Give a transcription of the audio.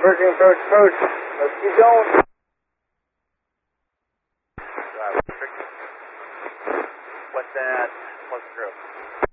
approaching, approach. Let's keep going. What's that? What's the group?